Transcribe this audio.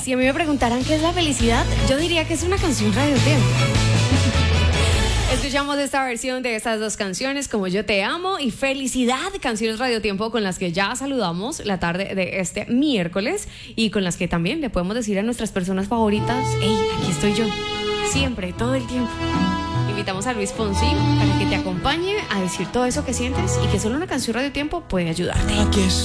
Si a mí me preguntaran qué es la felicidad, yo diría que es una canción Radio Tiempo. Escuchamos esta versión de estas dos canciones, Como Yo Te Amo y Felicidad, canciones Radio Tiempo con las que ya saludamos la tarde de este miércoles y con las que también le podemos decir a nuestras personas favoritas: hey, aquí estoy yo, siempre, todo el tiempo. Invitamos a Luis Fonsi para que te acompañe a decir todo eso que sientes y que solo una canción Radio Tiempo puede ayudarte. Aquí